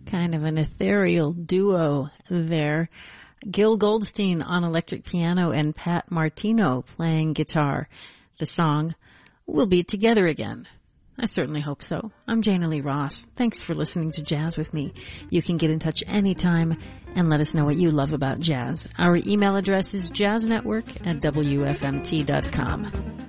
Kind of an ethereal duo there. Gil Goldstein on electric piano and Pat Martino playing guitar. The song, We'll Be Together Again. I certainly hope so. I'm Jana Lee Ross. Thanks for listening to Jazz with me. You can get in touch anytime and let us know what you love about jazz. Our email address is jazznetwork@wfmt.com.